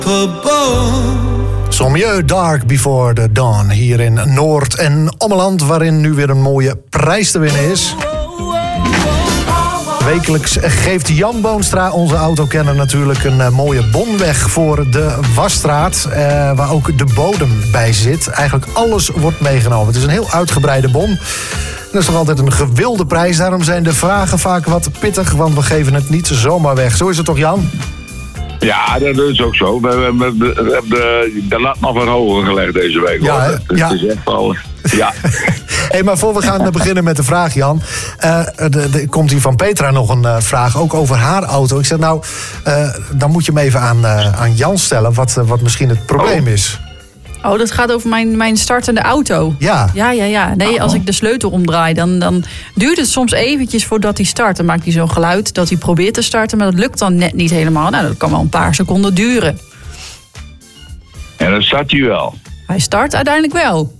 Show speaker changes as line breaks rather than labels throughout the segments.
Sommieu Dark Before the Dawn. Hier in Noord- en Ommeland, waarin nu weer een mooie prijs te winnen is. Wekelijks geeft Jan Boonstra, onze autokenner, natuurlijk een mooie bon weg voor de wasstraat. Waar ook de bodem bij zit. Eigenlijk alles wordt meegenomen. Het is een heel uitgebreide bon. Dat is toch altijd een gewilde prijs. Daarom zijn de vragen vaak wat pittig, want we geven het niet zomaar weg. Zo is het toch, Jan?
Ja, dat is ook zo. We hebben de lat nog wat hoger gelegd deze week.
Ja,
het is echt al... Ja.
Hey, maar voor we gaan beginnen met de vraag, Jan. Er komt hier van Petra nog een vraag, ook over haar auto. Ik zeg nou, dan moet je hem even aan Jan stellen, wat misschien het probleem is.
Oh, dat gaat over mijn startende auto.
Ja.
Ja. Nee, als ik de sleutel omdraai, dan duurt het soms eventjes voordat hij start. Dan maakt hij zo'n geluid dat hij probeert te starten, maar dat lukt dan net niet helemaal. Nou, dat kan wel een paar seconden duren.
En dan start hij wel.
Hij start uiteindelijk wel.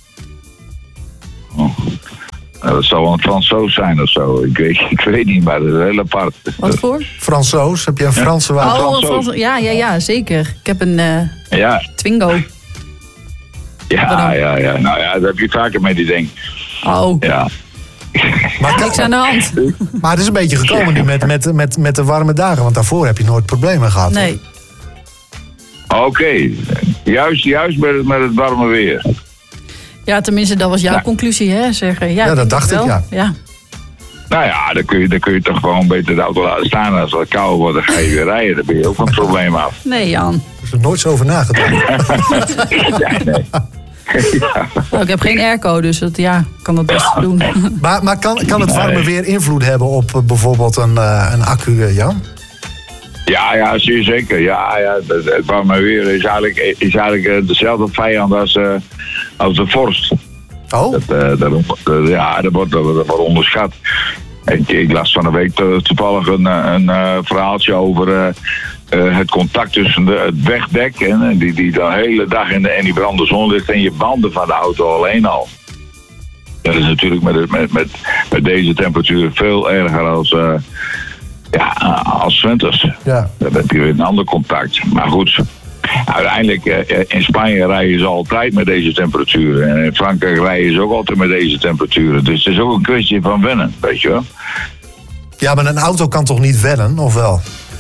Oh. Nou, dat zal wel een Fransoos zijn of zo. Ik weet niet, maar dat is heel apart.
Wat voor?
Fransoos? Heb je een Franse wagen?
Oh, ja, zeker. Ik heb een Twingo.
Ja. Nou ja, dat heb je vaker met die ding.
Oh.
Ja.
Maar niks aan de hand.
Maar het is een beetje gekomen nu met de warme dagen. Want daarvoor heb je nooit problemen gehad.
Nee.
Oké. Juist met het warme weer.
Ja, tenminste, dat was jouw conclusie, hè? Zeggen.
Ja, dat dacht ik, ja.
Nou ja, dan kun je toch gewoon beter de auto laten staan. Als het koud wordt, dan ga je weer rijden. Dan ben je ook van het probleem af.
Nee, Jan.
Ik heb er nooit zo over nagedacht.
Nee.
Ja. Nou, ik heb geen airco, dus kan dat best doen.
Maar kan het warme weer invloed hebben op bijvoorbeeld een accu, Jan?
Ja, zeer zeker. Ja, het warme weer is eigenlijk dezelfde vijand als de vorst.
Oh?
Dat wordt onderschat. Ik las van de week toevallig een verhaaltje over het contact tussen het wegdek en die de hele dag in die brandende zon ligt en je banden van de auto alleen al. Dat is natuurlijk met deze temperatuur veel erger als winters. Ja. Dan heb je weer een ander contact. Maar goed, uiteindelijk in Spanje rijden ze altijd met deze temperaturen. En in Frankrijk rijden ze ook altijd met deze temperaturen. Dus het is ook een kwestie van wennen, weet je wel. Ja,
maar een auto kan toch niet wennen, of wel?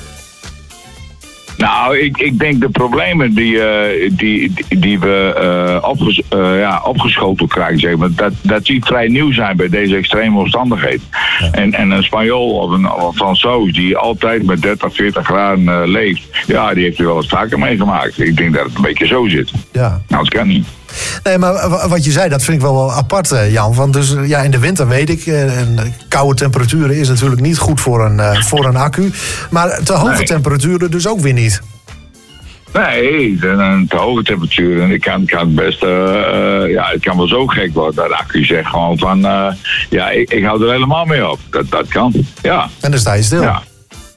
Nou, ik denk de problemen die we opgeschoten krijgen, zeg maar, dat die vrij nieuw zijn bij deze extreme omstandigheden. Ja. En een Spanjool of een Fransoos die altijd met 30, 40 graden leeft, ja, die heeft er wel eens vaker meegemaakt. Ik denk dat het een beetje zo zit. Ja. Nou, dat kan niet.
Nee, maar wat je zei, dat vind ik wel apart, Jan. Want dus, in de winter weet ik, koude temperaturen is natuurlijk niet goed voor een accu. Maar te hoge temperaturen dus ook weer niet.
Nee, te hoge temperaturen. Ik kan best, het kan wel zo gek worden. Dat de accu zegt gewoon van, ik hou er helemaal mee op. Dat kan, ja.
En dan sta je stil. Ja,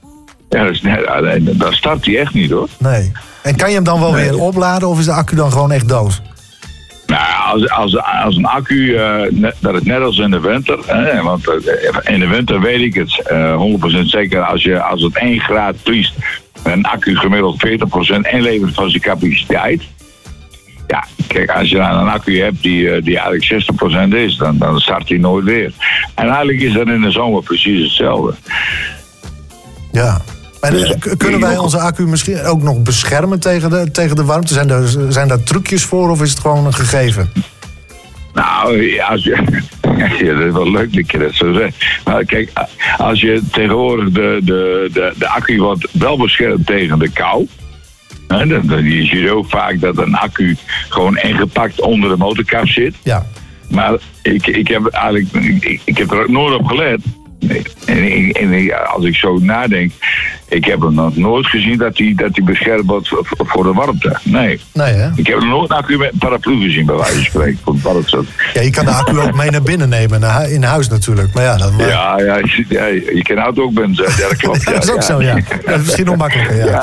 dan start hij echt niet, hoor.
Nee. En kan je hem dan wel weer opladen of is de accu dan gewoon echt dood?
Nou, als een accu, dat is net als in de winter. Want in de winter weet ik het 100% zeker. Als het 1 graad vriest, een accu gemiddeld 40% inlevert van zijn capaciteit. Ja, kijk, als je dan een accu hebt die eigenlijk 60% is, dan start hij nooit weer. En eigenlijk is dat in de zomer precies hetzelfde.
Ja. En kunnen wij onze accu misschien ook nog beschermen tegen de warmte? Zijn daar trucjes voor of is het gewoon een gegeven?
Nou, dat is wel leuk dat je dat zo zegt. Maar kijk, als je tegenwoordig de accu wordt wel beschermd tegen de kou. Dan zie je ook vaak dat een accu gewoon ingepakt onder de motorkap zit. Ja. Maar ik heb er ook nooit op gelet. Nee. En als ik zo nadenk, ik heb hem nog nooit gezien dat hij beschermd wordt voor de warmte. Nee, hè? Ik heb nog nooit een accu met een paraplu gezien, bij wijze van spreken. Voor de warmte.
Ja, je kan de accu ook mee naar binnen nemen, in huis natuurlijk. Maar ja,
je kan de auto ook binnen zetten. Ja, dat klopt.
Dat is ook zo, ja. Dat is misschien nog makkelijker, ja.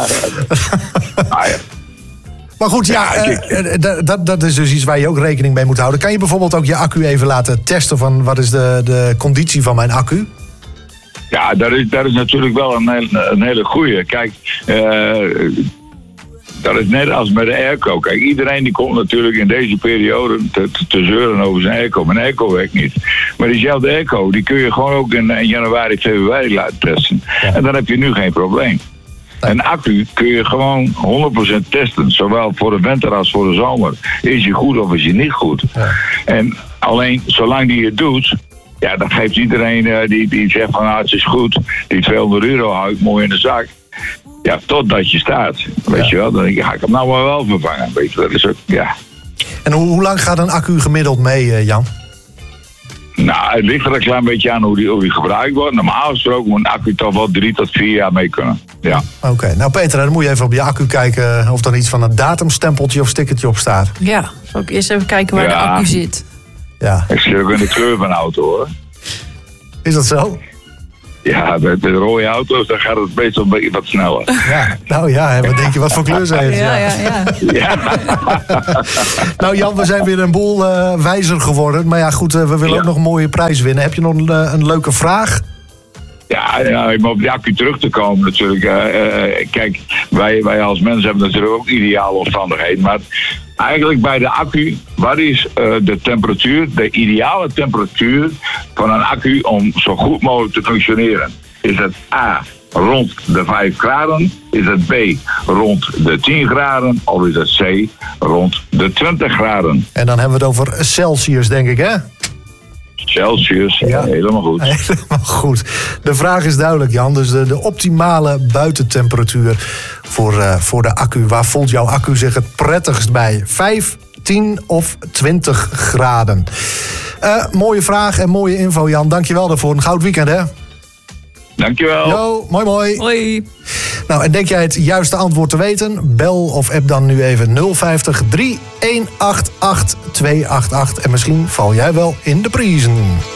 Maar goed, dat is dus iets waar je ook rekening mee moet houden. Kan je bijvoorbeeld ook je accu even laten testen van wat is de conditie van mijn accu?
Ja, dat is natuurlijk wel een hele goeie. Kijk, Dat is net als met de airco. Kijk, iedereen die komt natuurlijk in deze periode te zeuren over zijn airco. Mijn airco werkt niet. Maar diezelfde airco, die kun je gewoon ook in januari, februari laten testen. Ja. En dan heb je nu geen probleem. Nee. Een accu kun je gewoon 100% testen. Zowel voor de winter als voor de zomer. Is je goed of is je niet goed? Ja. En alleen, zolang die het doet... Ja, dan geeft iedereen die zegt van het is goed. Die €200 hou ik mooi in de zak. Ja, totdat je staat. Weet je wel, dan denk ik, ga ik hem nou maar wel vervangen. Weet je, dat is ook, ja.
En hoe lang gaat een accu gemiddeld mee, Jan?
Nou, het ligt er een klein beetje aan hoe die gebruikt wordt. Normaal gesproken moet een accu toch wel 3 tot 4 jaar mee kunnen. Ja.
Oké. Nou Peter, dan moet je even op je accu kijken of er iets van een datumstempeltje of stickertje op staat.
Ja, zal ik eerst even kijken waar de accu zit.
Ja.
Ik zit ook in de kleur van de auto, hoor.
Is dat zo?
Ja, met de rode auto's dan gaat het meestal een beetje wat sneller.
Ja, nou ja, wat denk je wat voor kleur ze heeft?
Ja.
Nou Jan, we zijn weer een boel wijzer geworden. Maar ja goed, we willen ook nog een mooie prijs winnen. Heb je nog een leuke vraag?
Ja, om op die accu terug te komen natuurlijk. Kijk, wij als mensen hebben natuurlijk ook ideale omstandigheden. Maar eigenlijk bij de accu, wat is de temperatuur, de ideale temperatuur van een accu om zo goed mogelijk te functioneren? Is het A, rond de 5 graden? Is het B, rond de 10 graden? Of is het C, rond de 20 graden?
En dan hebben we het over Celsius, denk ik, hè?
Celsius, ja. Helemaal goed.
Helemaal goed. De vraag is duidelijk, Jan. Dus de optimale buitentemperatuur voor de accu. Waar voelt jouw accu zich het prettigst bij? 5, 10 of 20 graden? Mooie vraag en mooie info, Jan. Dankjewel daarvoor. Een goud weekend, hè?
Dankjewel.
Jo, mooi.
Hoi.
Nou, en denk jij het juiste antwoord te weten? Bel of app dan nu even 050 3188 288. En misschien val jij wel in de prijzen.